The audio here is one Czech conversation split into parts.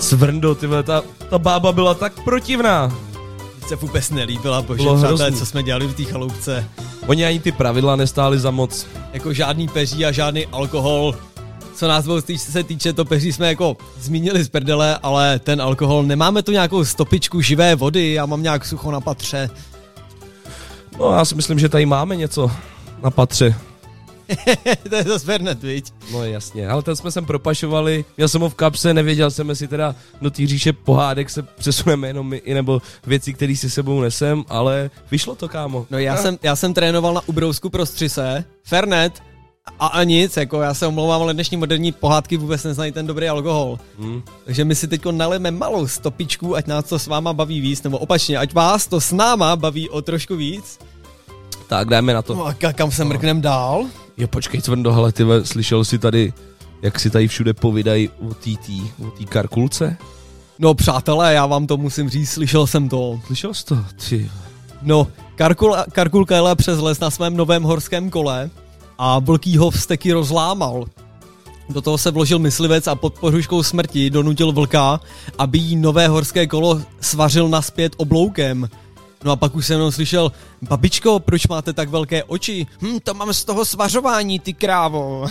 Cvrndo, tyhle, ta bába byla tak protivná. Mně se vůbec nelíbila, bože, Bylo přátelé, hrozný. co jsme dělali v té chaloupce. Oni ani ty pravidla nestáli za moc. Jako žádný peří a žádný alkohol. Co nás se týče, to peří jsme jako zmínili z prdele, ale ten alkohol, nemáme tu nějakou stopičku živé vody, já mám nějak sucho na patře. No já si myslím, že tady máme něco na patře. To je zase Fernet, viď? No jasně, ale ten jsme sem propašovali, měl jsem ho v kapse, nevěděl jsem, jestli teda do té říše pohádek se přesuneme jenom my, nebo věci, které si sebou nesem, ale vyšlo to, kámo. No já jsem trénoval na ubrousku pro střise, Fernet a nic, jako já se omlouvám, ale dnešní moderní pohádky vůbec neznají ten dobrý alkohol. Takže my si teďko nalijeme malou stopičku, ať nás to s váma baví víc, nebo opačně, ať vás to s náma baví o trošku víc. Tak dáme na to. No a kam se mrknem dál? Jo, počkej, Cvrndo, hele, ty slyšel jsi tady, jak si tady všude povídají o té karkulce? No přátelé, já vám to musím říct, slyšel jsem to. Slyšel jsi to? Ty. No, Karkulka jela přes les na svém novém horském kole a vlkýho vzteky rozlámal. Do toho se vložil myslivec a pod pohrůžkou smrti donutil vlka, aby jí nové horské kolo svařil naspět obloukem. No a pak už jsem jenom slyšel, babičko, proč máte tak velké oči? To mám z toho svařování, ty krávo.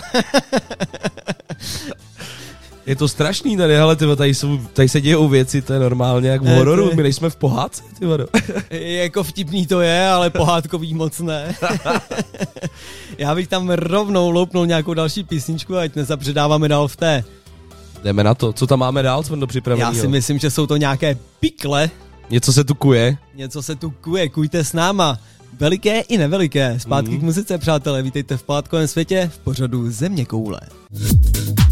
Je to strašný tady, hele, tyvo, tady se dějou věci, to je normálně jak v hororu, my nejsme v pohádce, ty vado. Jako vtipný to je, ale pohádkový moc ne. Já bych tam rovnou loupnul nějakou další písničku, ať nezapředáváme dál v té. Jdeme na to, co tam máme dál, Cvrndo, připravený? Já si myslím, že jsou to nějaké pikle. Něco se tu kuje. Něco se tu kuje, kujte s náma. Veliké i neveliké. Zpátky k muzice, přátelé, vítejte v pohádkovém světě v pořadu Zeměkoule.